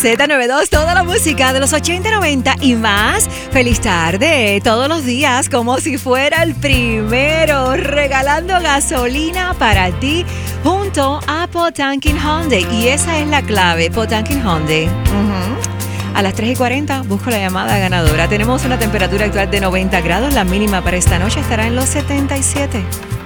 Z92, toda la música de los 80, 90 y más. Feliz tarde, todos los días, como si fuera el primero, regalando gasolina para ti junto a Potankin Hyundai. Y esa es la clave, Potankin Hyundai. A las 3:40 busco la llamada ganadora. Tenemos una temperatura actual de 90 grados. La mínima para esta noche estará en los 77.